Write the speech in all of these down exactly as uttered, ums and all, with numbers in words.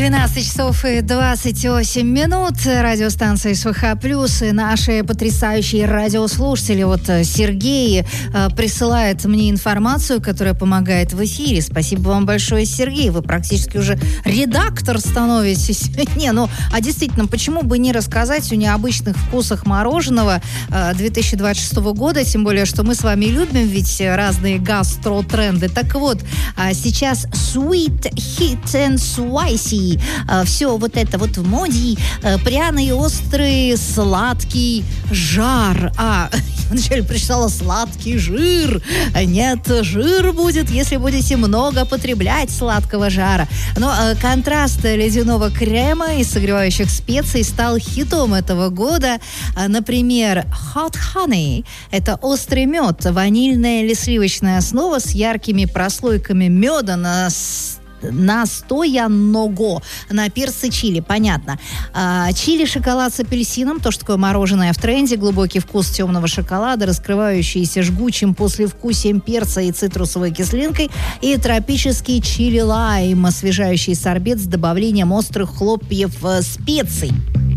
двенадцать часов и двадцать восемь минут. Радиостанция СВХ Плюс и наши потрясающие радиослушатели. Вот Сергей э, присылает мне информацию, которая помогает в эфире. Спасибо вам большое, Сергей. Вы практически уже редактор становитесь. Не, ну, а действительно, почему бы не рассказать о необычных вкусах мороженого э, две тысячи двадцать шестого года, тем более, что мы с вами любим ведь разные гастро-тренды. Так вот, э, сейчас Sweet, Hit and Spicy. Все вот это вот в моде. Пряный, острый, сладкий жар. А, я вначале прочитала сладкий жир. Нет, жир будет, если будете много потреблять сладкого жара. Но контраст ледяного крема и согревающих специй стал хитом этого года. Например, Hot Honey. Это острый мед, ванильная или сливочная основа с яркими прослойками меда на настоянного на перце чили, понятно. А, чили-шоколад с апельсином, то, что такое мороженое в тренде, глубокий вкус темного шоколада, раскрывающийся жгучим послевкусием перца и цитрусовой кислинкой, и тропический чили-лайм, освежающий сорбет с добавлением острых хлопьев э, специй.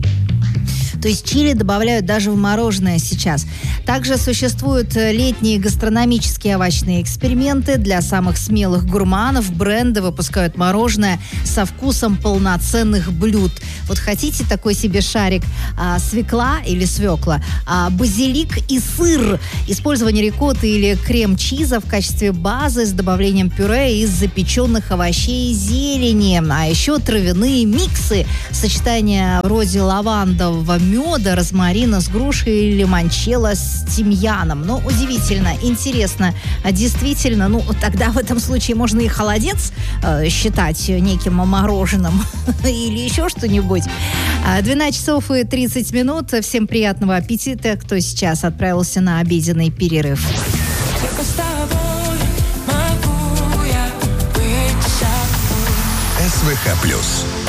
То есть чили добавляют даже в мороженое сейчас. Также существуют летние гастрономические овощные эксперименты. Для самых смелых гурманов бренды выпускают мороженое со вкусом полноценных блюд. Вот хотите такой себе шарик? А, свекла или свекла, а, базилик и сыр. Использование рикотты или крем-чиза в качестве базы с добавлением пюре из запеченных овощей и зелени. А еще травяные миксы. Сочетание вроде лавандового меда, розмарина с грушей или лимончелло с тимьяном. Ну, удивительно, интересно. А действительно, ну, тогда в этом случае можно и холодец э, считать неким мороженым или еще что-нибудь. двенадцать часов и тридцать минут. Всем приятного аппетита, кто сейчас отправился на обеденный перерыв. СВХ Плюс.